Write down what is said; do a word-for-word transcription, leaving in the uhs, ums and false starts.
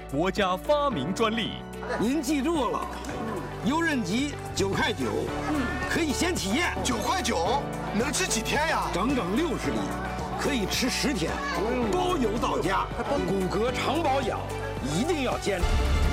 国家发明专利。 您记住了，油润吉九块九，可以先体验。 九块九能吃几天呀？ 整整六十粒，可以吃十天，包邮到家。骨骼常保养，一定要坚持。